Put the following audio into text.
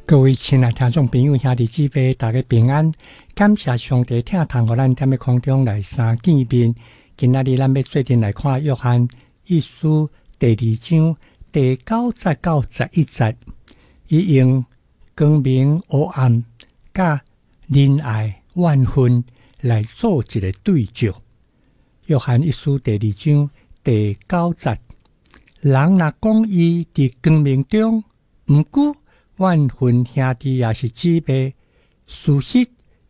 各位亲爱听众朋友、兄弟姊妹，大家平安！感谢上帝听堂，互咱踮咧空中来相见面。今仔日咱要做阵来看约翰一书第2章第9节到11节，伊用光明黑暗、甲仁爱怨恨来做一个对照。约翰一书第2章第9节，人若讲伊伫光明中，毋过怨恨兄弟也是姊妹，事实